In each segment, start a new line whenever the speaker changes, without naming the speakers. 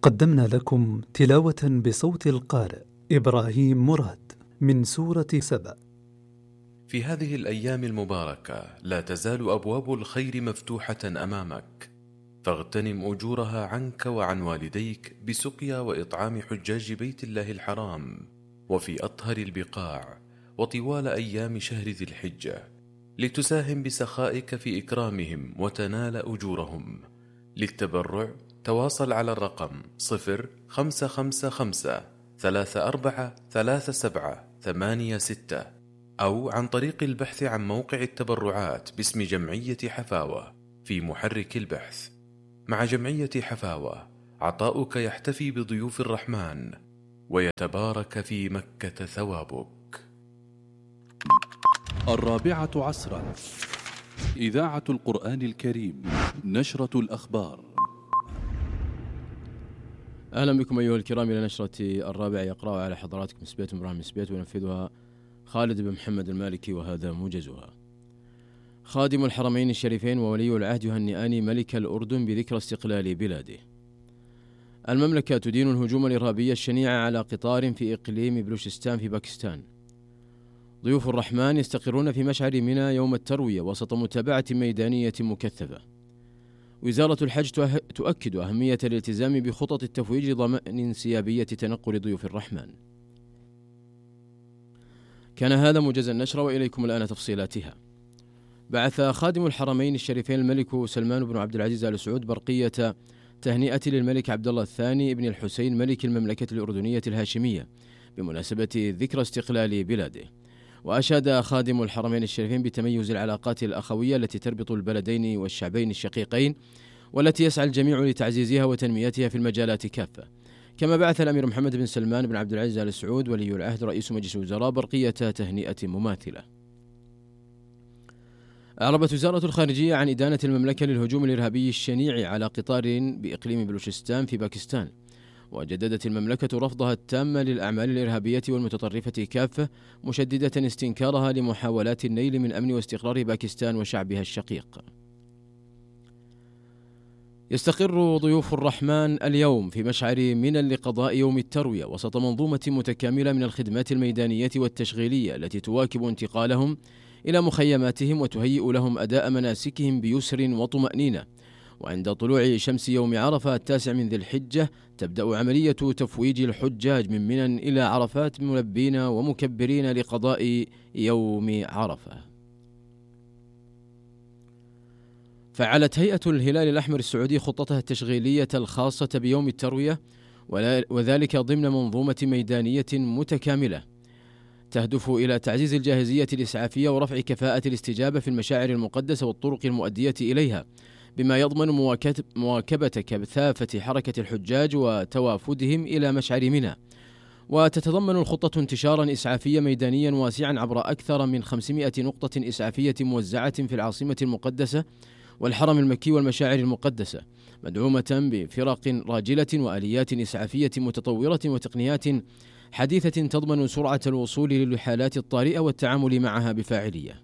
قدمنا لكم تلاوة بصوت القارئ إبراهيم مراد من سورة سبأ.
في هذه الأيام المباركة لا تزال أبواب الخير مفتوحة أمامك، فاغتنم أجورها عنك وعن والديك بسقيا وإطعام حجاج بيت الله الحرام وفي أطهر البقاع وطوال أيام شهر ذي الحجة، لتساهم بسخائك في إكرامهم وتنال أجورهم. للتبرع تواصل على الرقم 0555343786 أو عن طريق البحث عن موقع التبرعات باسم جمعية حفاوة في محرك البحث. مع جمعية حفاوة عطاؤك يحتفي بضيوف الرحمن ويتبارك في مكة ثوابك.
4 إذاعة القرآن الكريم، نشرة الأخبار.
أهلا بكم أيها الكرام إلى نشرة 4 يقرأ على حضراتكم سبيت إبراهيم سبيت وينفذها خالد بن محمد المالكي، وهذا موجزها. خادم الحرمين الشريفين وولي العهد يهنئان ملك الأردن بذكرى استقلال بلاده. المملكة تدين الهجوم الإرهابي الشنيع على قطار في إقليم بلوشستان في باكستان. ضيوف الرحمن يستقرون في مشعر منى يوم التروية وسط متابعة ميدانية مكثفة. وزارة الحج تؤكد أهمية الالتزام بخطط التفويج لضمان انسيابية تنقل ضيوف الرحمن. كان هذا موجز النشرة، وإليكم الآن تفصيلاتها. بعث خادم الحرمين الشريفين الملك سلمان بن عبد العزيز آل سعود برقية تهنئة للملك عبد الله الثاني بن الحسين ملك المملكة الأردنية الهاشمية بمناسبة ذكرى استقلال بلاده. وأشاد خادم الحرمين الشريفين بتميز العلاقات الأخوية التي تربط البلدين والشعبين الشقيقين، والتي يسعى الجميع لتعزيزها وتنميتها في المجالات كافة. كما بعث الأمير محمد بن سلمان بن عبد العزيز آل سعود ولي العهد رئيس مجلس الوزراء برقية تهنئة مماثلة. أعربت وزارة الخارجية عن إدانة المملكة للهجوم الإرهابي الشنيع على قطار بإقليم بلوشستان في باكستان، وجددت المملكة رفضها التام للأعمال الإرهابية والمتطرفة كافة، مشددة استنكارها لمحاولات النيل من أمن واستقرار باكستان وشعبها الشقيق. يستقر ضيوف الرحمن اليوم في مشعر منى لقضاء يوم التروية وسط منظومة متكاملة من الخدمات الميدانية والتشغيلية التي تواكب انتقالهم إلى مخيماتهم وتهيئ لهم أداء مناسكهم بيسر وطمأنينة. وعند طلوع شمس يوم عرفة 9 من ذي الحجة تبدأ عملية تفويج الحجاج من منى إلى عرفات ملبين ومكبرين لقضاء يوم عرفة. فعلت هيئة الهلال الأحمر السعودي خطتها التشغيلية الخاصة بيوم التروية، وذلك ضمن منظومة ميدانية متكاملة تهدف إلى تعزيز الجاهزية الإسعافية ورفع كفاءة الاستجابة في المشاعر المقدسة والطرق المؤدية إليها، بما يضمن مواكبة كثافة حركة الحجاج وتوافدهم إلى مشعر منى. وتتضمن الخطة انتشارا إسعافيا ميدانيا واسعا عبر أكثر من 500 نقطة إسعافية موزعة في العاصمة المقدسة والحرم المكي والمشاعر المقدسة، مدعومة بفرق راجلة وآليات إسعافية متطورة وتقنيات حديثة تضمن سرعة الوصول للحالات الطارئة والتعامل معها بفاعلية.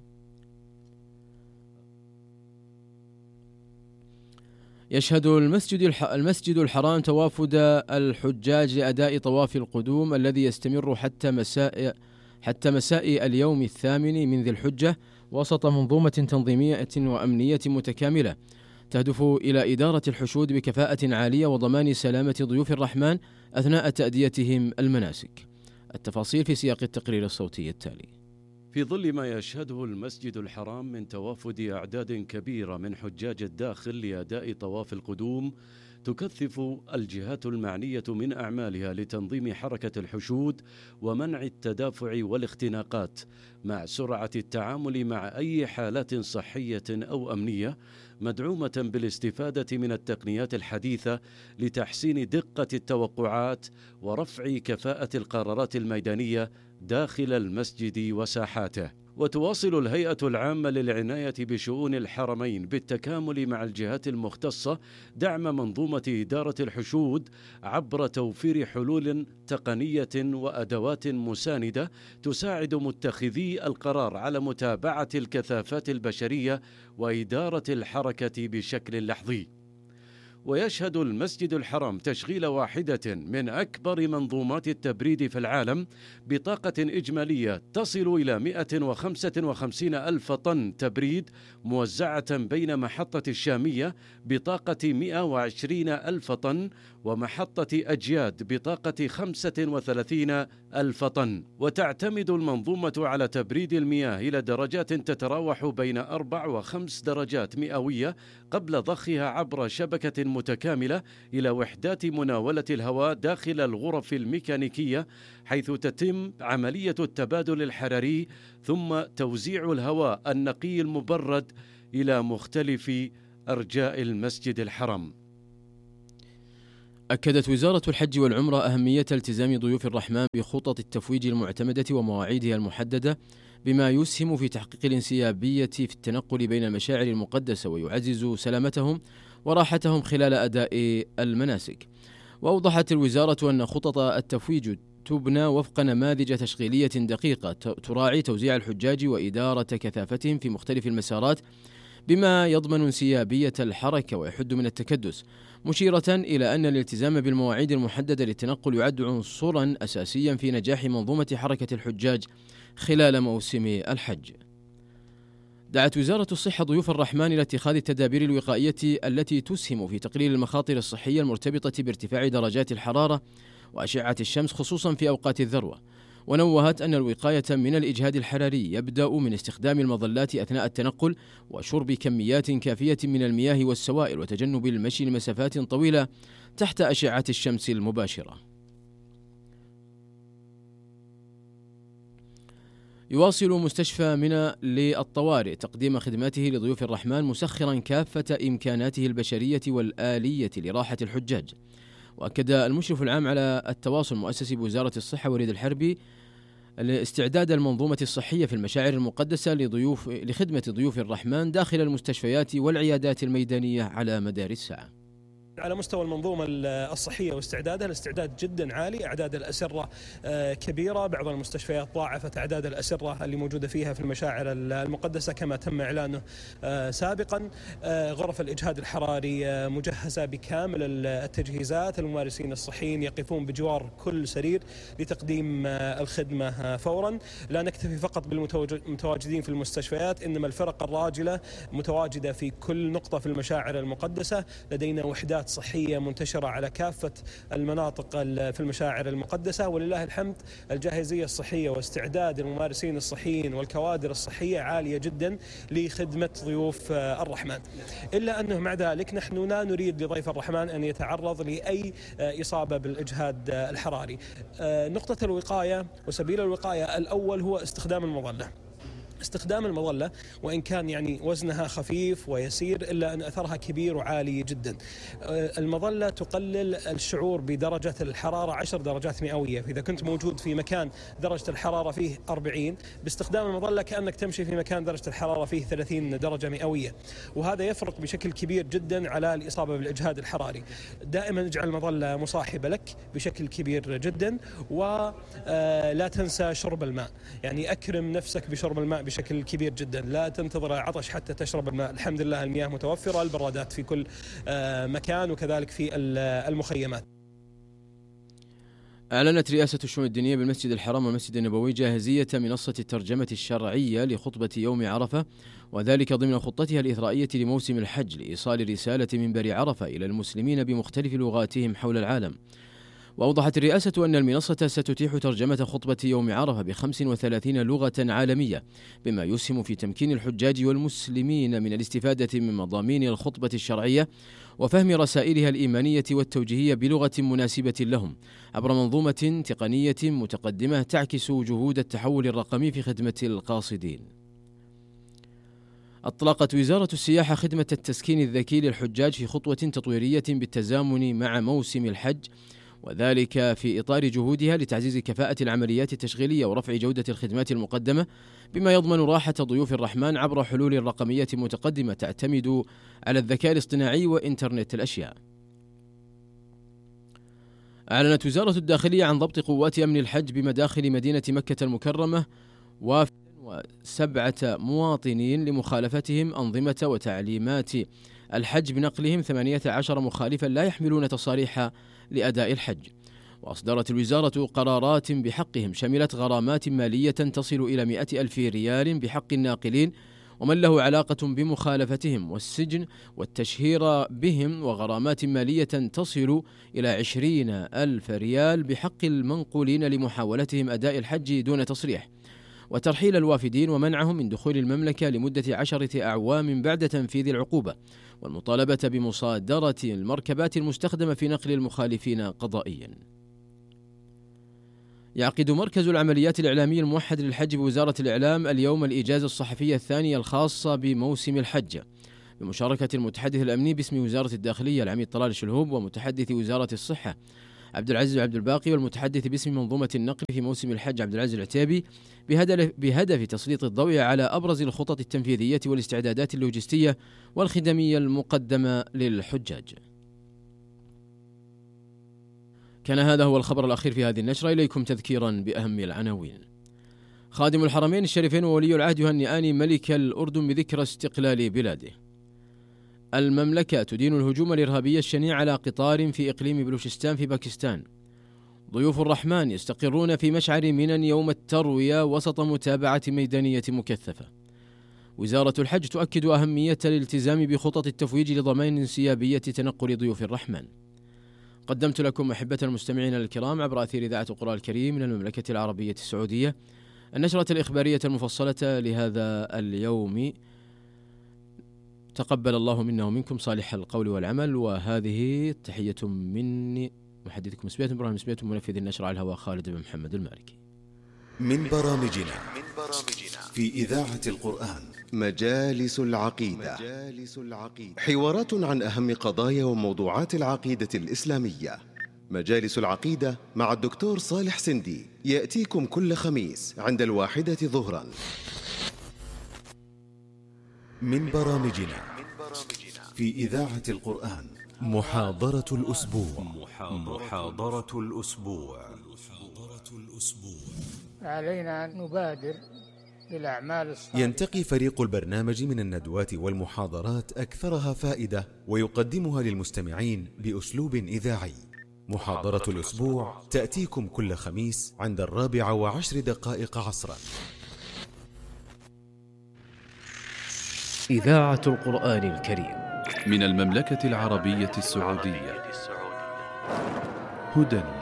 يشهد المسجد الحرام توافد الحجاج لأداء طواف القدوم الذي يستمر حتى مساء اليوم 8 من ذي الحجة وسط منظومة تنظيمية وأمنية متكاملة تهدف إلى إدارة الحشود بكفاءة عالية وضمان سلامة ضيوف الرحمن أثناء تأديتهم المناسك. التفاصيل في سياق التقرير الصوتي التالي.
في ظل ما يشهده المسجد الحرام من توافد أعداد كبيرة من حجاج الداخل لأداء طواف القدوم، تكثف الجهات المعنية من أعمالها لتنظيم حركة الحشود ومنع التدافع والاختناقات، مع سرعة التعامل مع أي حالات صحية أو أمنية، مدعومة بالاستفادة من التقنيات الحديثة لتحسين دقة التوقعات ورفع كفاءة القرارات الميدانية داخل المسجد وساحاته. وتواصل الهيئة العامة للعناية بشؤون الحرمين بالتكامل مع الجهات المختصة دعم منظومة إدارة الحشود عبر توفير حلول تقنية وأدوات مساندة تساعد متخذي القرار على متابعة الكثافات البشرية وإدارة الحركة بشكل لحظي. ويشهد المسجد الحرام تشغيل واحدة من أكبر منظومات التبريد في العالم بطاقة إجمالية تصل إلى 155 ألف طن تبريد، موزعة بين محطة الشامية بطاقة 120 ألف طن ومحطة أجياد بطاقة 35 ألف طن. وتعتمد المنظومة على تبريد المياه إلى درجات تتراوح بين 4 و5 درجات مئوية قبل ضخها عبر شبكة متكاملة إلى وحدات مناولة الهواء داخل الغرف الميكانيكية، حيث تتم عملية التبادل الحراري ثم توزيع الهواء النقي المبرد إلى مختلف أرجاء المسجد الحرام.
أكدت وزارة الحج والعمرة أهمية التزام ضيوف الرحمن بخطط التفويج المعتمدة ومواعيدها المحددة، بما يسهم في تحقيق الانسيابية في التنقل بين المشاعر المقدسة ويعزز سلامتهم وراحتهم خلال أداء المناسك. وأوضحت الوزارة أن خطط التفويج تبنى وفق نماذج تشغيلية دقيقة تراعي توزيع الحجاج وإدارة كثافتهم في مختلف المسارات، بما يضمن انسيابية الحركة ويحد من التكدس، مشيرة إلى أن الالتزام بالمواعيد المحددة للتنقل يعد عنصرا أساسيا في نجاح منظومة حركة الحجاج خلال موسم الحج. دعت وزارة الصحة ضيوف الرحمن إلى اتخاذ التدابير الوقائية التي تسهم في تقليل المخاطر الصحية المرتبطة بارتفاع درجات الحرارة وأشعة الشمس خصوصا في أوقات الذروة، ونوهت أن الوقاية من الإجهاد الحراري يبدأ من استخدام المظلات أثناء التنقل وشرب كميات كافية من المياه والسوائل وتجنب المشي لمسافات طويلة تحت أشعة الشمس المباشرة. يواصل مستشفى منى للطوارئ تقديم خدماته لضيوف الرحمن مسخرا كافة إمكاناته البشرية والآلية لراحة الحجاج. وأكد المشرف العام على التواصل المؤسسي بوزارة الصحة وليد الحربي استعداد المنظومة الصحية في المشاعر المقدسة لخدمة ضيوف الرحمن داخل المستشفيات والعيادات الميدانية على مدار الساعة.
على مستوى المنظومة الصحية واستعدادها، الاستعداد جدا عالي، أعداد الأسرة كبيرة، بعض المستشفيات ضاعفت أعداد الأسرة اللي موجودة فيها في المشاعر المقدسة كما تم إعلانه سابقا. غرف الإجهاد الحراري مجهزة بكامل التجهيزات، الممارسين الصحيين يقفون بجوار كل سرير لتقديم الخدمة فورا. لا نكتفي فقط بالمتواجدين في المستشفيات، إنما الفرق الراجلة متواجدة في كل نقطة في المشاعر المقدسة. لدينا وحدات صحية منتشرة على كافة المناطق في المشاعر المقدسة، ولله الحمد الجاهزية الصحية واستعداد الممارسين الصحيين والكوادر الصحية عالية جدا لخدمة ضيوف الرحمن. إلا أنه مع ذلك نحن لا نريد لضيف الرحمن أن يتعرض لأي إصابة بالإجهاد الحراري. نقطة الوقاية وسبيل الوقاية الأول هو استخدام المظلة. استخدام المظلة وإن كان يعني وزنها خفيف ويسير، إلا أن أثرها كبير وعالي جدا. المظلة تقلل الشعور بدرجة الحرارة 10 درجات مئوية. فإذا كنت موجود في مكان درجة الحرارة فيه 40، باستخدام المظلة كأنك تمشي في مكان درجة الحرارة فيه 30 درجة مئوية، وهذا يفرق بشكل كبير جدا على الإصابة بالإجهاد الحراري. دائما اجعل المظلة مصاحبة لك بشكل كبير جدا، ولا تنسى شرب الماء، يعني أكرم نفسك بشرب الماء بشكل كبير جدا. لا تنتظر عطش حتى تشرب الماء، الحمد لله المياه متوفرة، البرادات في كل مكان وكذلك في المخيمات.
أعلنت رئاسة الشؤون الدينية بالمسجد الحرام والمسجد النبوي جاهزية منصة الترجمة الشرعية لخطبة يوم عرفة، وذلك ضمن خطتها الإثرائية لموسم الحج لإيصال رسالة منبر عرفة إلى المسلمين بمختلف لغاتهم حول العالم. وأوضحت الرئاسة أن المنصة ستتيح ترجمة خطبة يوم عرفة ب35 لغة عالمية، بما يسهم في تمكين الحجاج والمسلمين من الاستفادة من مضامين الخطبة الشرعية وفهم رسائلها الإيمانية والتوجيهية بلغة مناسبة لهم عبر منظومة تقنية متقدمة تعكس جهود التحول الرقمي في خدمة القاصدين. أطلقت وزارة السياحة خدمة التسكين الذكي للحجاج في خطوة تطويرية بالتزامن مع موسم الحج، وذلك في إطار جهودها لتعزيز كفاءة العمليات التشغيلية ورفع جودة الخدمات المقدمة، بما يضمن راحة ضيوف الرحمن عبر حلول رقمية متقدمة تعتمد على الذكاء الاصطناعي وإنترنت الأشياء. أعلنت وزارة الداخلية عن ضبط قوات أمن الحج بمداخل مدينة مكة المكرمة و7 مواطنين لمخالفتهم أنظمة وتعليمات الحج بنقلهم 18 مخالفا لا يحملون تصاريح لأداء الحج. وأصدرت الوزارة قرارات بحقهم شملت غرامات مالية تصل إلى 100,000 ريال بحق الناقلين ومن له علاقة بمخالفتهم، والسجن والتشهير بهم، وغرامات مالية تصل إلى 20,000 ريال بحق المنقولين لمحاولتهم أداء الحج دون تصريح، وترحيل الوافدين ومنعهم من دخول المملكة لمدة 10 أعوام بعد تنفيذ العقوبة، والمطالبة بمصادرة المركبات المستخدمة في نقل المخالفين قضائيا. يعقد مركز العمليات الإعلامية الموحد للحج بوزارة الإعلام اليوم الإجازة الصحفية الثانية الخاصة بموسم الحج بمشاركة المتحدث الأمني باسم وزارة الداخلية العميد طلال شلهوب، ومتحدث وزارة الصحة عبد العزيز عبد الباقي، والمتحدث باسم منظومة النقل في موسم الحج عبد العزيز العتيبي، بهدف تسليط الضوء على أبرز الخطط التنفيذية والاستعدادات اللوجستية والخدمية المقدمة للحجاج. كان هذا هو الخبر الأخير في هذه النشرة. إليكم تذكيرا بأهم العناوين. خادم الحرمين الشريفين وولي العهد يهنئان ملك الأردن بذكرى استقلال بلاده. المملكة تدين الهجوم الإرهابي الشنيع على قطار في إقليم بلوشستان في باكستان. ضيوف الرحمن يستقرون في مشعر منى يوم التروية وسط متابعة ميدانية مكثفة. وزارة الحج تؤكد أهمية الالتزام بخطط التفويج لضمان انسيابية تنقل ضيوف الرحمن. قدمت لكم أحبة المستمعين الكرام عبر أثير إذاعة القرآن الكريم من المملكة العربية السعودية النشرة الإخبارية المفصلة لهذا اليوم. تقبل الله منا ومنكم صالح القول والعمل، وهذه تحية مني محدثكم مسبية إبراهيم مسبية منفذ النشر على الهواء خالد بن محمد المالكي.
من برامجنا في إذاعة القرآن مجالس العقيدة، حوارات عن أهم قضايا وموضوعات العقيدة الإسلامية. مجالس العقيدة مع الدكتور صالح سندي يأتيكم كل خميس عند 13:00 ظهرا. من برامجنا في إذاعة القرآن محاضرة الأسبوع.
علينا أن نبادر بالأعمال الصالحة.
ينتقي فريق البرنامج من الندوات والمحاضرات أكثرها فائدة ويقدمها للمستمعين بأسلوب إذاعي. محاضرة الأسبوع تأتيكم كل خميس عند 4:10 عصرا.
إذاعة القرآن الكريم
من المملكة العربية السعودية. هدى